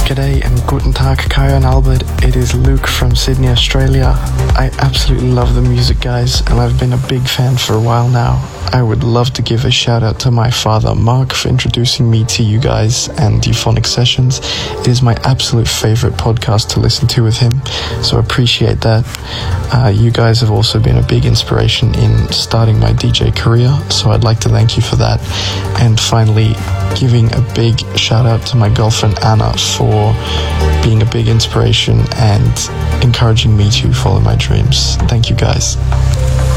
G'day and guten Tag, Kayo and Albert. It is Luke from Sydney, Australia. I absolutely love the music, guys, and I've been a big fan for a while now. I would love to give a shout out to my father, Mark, for introducing me to you guys and Euphonic Sessions. It is my absolute favorite podcast to listen to with him, so I appreciate that. You guys have also been a big inspiration in starting my DJ career, so I'd like to thank you for that. And finally, giving a big shout out to my girlfriend Anna for being a big inspiration and encouraging me to follow my dreams. Thank you, guys.